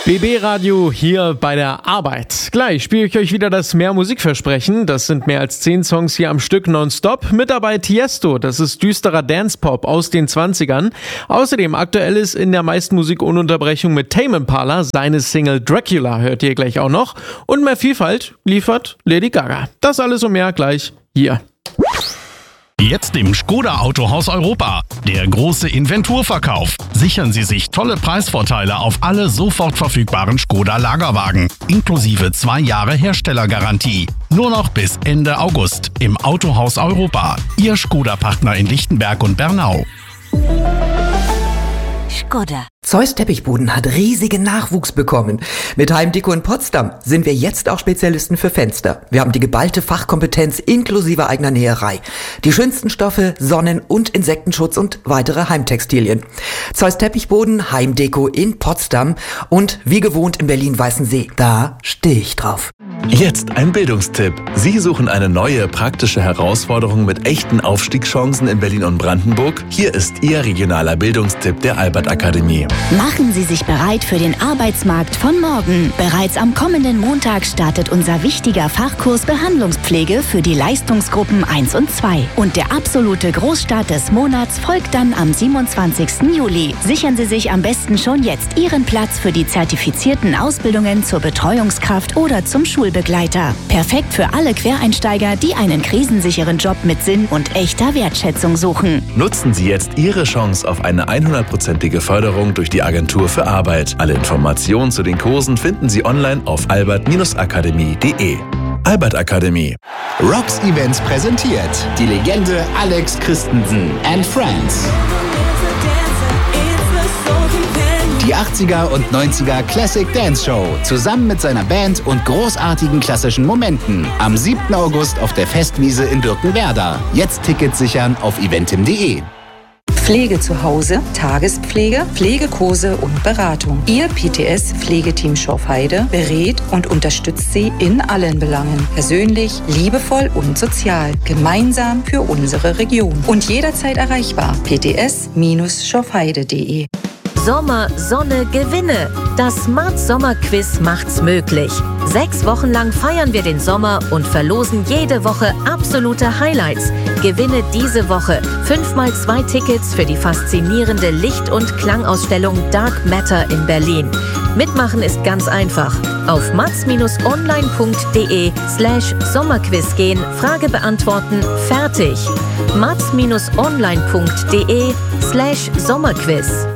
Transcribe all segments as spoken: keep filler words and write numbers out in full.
B B Radio hier bei der Arbeit. Gleich spiele ich euch wieder das Mehr Musikversprechen. Das sind mehr als zehn Songs hier am Stück nonstop. Mit dabei Tiesto, das ist düsterer Dance-Pop aus den zwanzigern. Außerdem aktuell ist in der meisten Musik ohne Unterbrechung mit Tame Impala. Seine Single Dracula hört ihr gleich auch noch. Und mehr Vielfalt liefert Lady Gaga. Das alles und mehr gleich hier. Jetzt im Škoda Autohaus Europa. Der große Inventurverkauf. Sichern Sie sich tolle Preisvorteile auf alle sofort verfügbaren Škoda Lagerwagen. Inklusive zwei Jahre Herstellergarantie. Nur noch bis Ende August im Autohaus Europa. Ihr Škoda-Partner in Lichtenberg und Bernau. Škoda. Zeus Teppichboden hat riesigen Nachwuchs bekommen. Mit Heimdeko in Potsdam sind wir jetzt auch Spezialisten für Fenster. Wir haben die geballte Fachkompetenz inklusive eigener Näherei. Die schönsten Stoffe, Sonnen- und Insektenschutz und weitere Heimtextilien. Zeus Teppichboden, Heimdeko in Potsdam und wie gewohnt in Berlin-Weißensee. Da stehe ich drauf. Jetzt ein Bildungstipp. Sie suchen eine neue, praktische Herausforderung mit echten Aufstiegschancen in Berlin und Brandenburg? Hier ist Ihr regionaler Bildungstipp der Albert Akademie. Machen Sie sich bereit für den Arbeitsmarkt von morgen. Bereits am kommenden Montag startet unser wichtiger Fachkurs Behandlungspflege für die Leistungsgruppen eins und zwei. Und der absolute Großstart des Monats folgt dann am siebenundzwanzigsten Juli. Sichern Sie sich am besten schon jetzt Ihren Platz für die zertifizierten Ausbildungen zur Betreuungskraft oder zum Schulbegleiter. Perfekt für alle Quereinsteiger, die einen krisensicheren Job mit Sinn und echter Wertschätzung suchen. Nutzen Sie jetzt Ihre Chance auf eine hundertprozentige Förderung durch die Agentur für Arbeit. Alle Informationen zu den Kursen finden Sie online auf albert akademie punkt de. Albert Akademie. Rocks Events präsentiert die Legende Alex Christensen and Friends. Die achtziger und neunziger Classic Dance Show zusammen mit seiner Band und großartigen klassischen Momenten am siebten August auf der Festwiese in Birkenwerder. Jetzt Tickets sichern auf eventim punkt de. Pflege zu Hause, Tagespflege, Pflegekurse und Beratung. Ihr P T S-Pflegeteam Schorfheide berät und unterstützt Sie in allen Belangen. Persönlich, liebevoll und sozial. Gemeinsam für unsere Region. Und jederzeit erreichbar. p t s schorfheide punkt de. Sommer, Sonne, Gewinne. Das Mats Sommerquiz macht's möglich. Sechs Wochen lang feiern wir den Sommer und verlosen jede Woche absolute Highlights. Gewinne diese Woche fünf mal zwei Tickets für die faszinierende Licht- und Klangausstellung Dark Matter in Berlin. Mitmachen ist ganz einfach. Auf mats-online punkt de slash Sommerquiz gehen, Frage beantworten, fertig. mats-online punkt de slash Sommerquiz.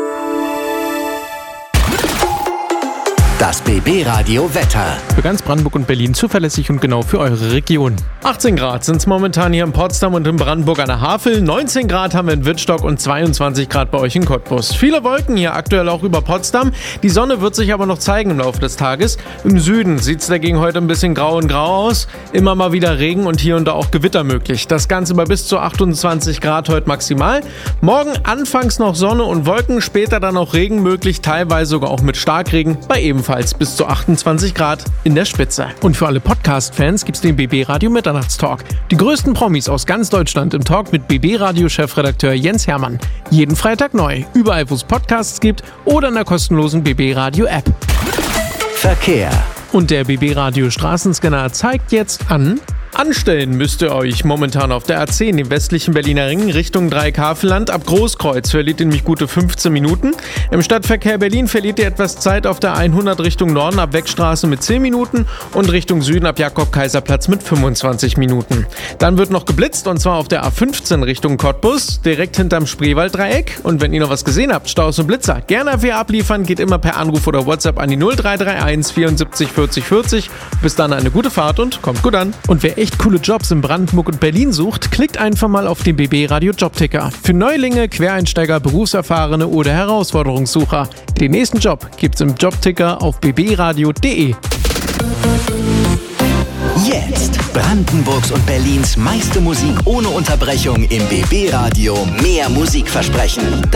Das B B Radio Wetter. Für ganz Brandenburg und Berlin zuverlässig und genau für eure Region. achtzehn Grad sind es momentan hier in Potsdam und in Brandenburg an der Havel. neunzehn Grad haben wir in Wittstock und zweiundzwanzig Grad bei euch in Cottbus. Viele Wolken hier aktuell auch über Potsdam. Die Sonne wird sich aber noch zeigen im Laufe des Tages. Im Süden sieht es dagegen heute ein bisschen grau und grau aus. Immer mal wieder Regen und hier und da auch Gewitter möglich. Das Ganze bei bis zu achtundzwanzig Grad heute maximal. Morgen anfangs noch Sonne und Wolken, später dann auch Regen möglich, teilweise sogar auch mit Starkregen bei ebenfalls bis zu achtundzwanzig Grad in der Spitze. Und für alle Podcast-Fans gibt's den B B Radio Mitternachtstalk. Die größten Promis aus ganz Deutschland im Talk mit B B Radio Chefredakteur Jens Hermann. Jeden Freitag neu, überall wo es Podcasts gibt oder in der kostenlosen B B Radio App. Verkehr. Und der B B Radio Straßenscanner zeigt jetzt an: Anstellen müsst ihr euch momentan auf der A zehn, dem westlichen Berliner Ring, Richtung Dreieck-Havelland. Ab Großkreuz verliert ihr nämlich gute fünfzehn Minuten. Im Stadtverkehr Berlin verliert ihr etwas Zeit auf der hundert Richtung Norden ab Wegstraße mit zehn Minuten und Richtung Süden ab Jakob-Kaiser-Platz mit fünfundzwanzig Minuten. Dann wird noch geblitzt und zwar auf der A fünfzehn Richtung Cottbus, direkt hinterm Spreewald-Dreieck. Und wenn ihr noch was gesehen habt, Staus und Blitzer, gerne für abliefern, geht immer per Anruf oder WhatsApp an die null drei drei eins vierundsiebzig vierzig vierzig. Bis dann eine gute Fahrt und kommt gut an. Und wer echt coole Jobs in Brandenburg und Berlin sucht, klickt einfach mal auf den B B Radio Jobticker. Für Neulinge, Quereinsteiger, Berufserfahrene oder Herausforderungssucher. Den nächsten Job gibt's im Jobticker auf b b radio punkt de. Jetzt Brandenburgs und Berlins meiste Musik ohne Unterbrechung im B B Radio. Mehr Musikversprechen.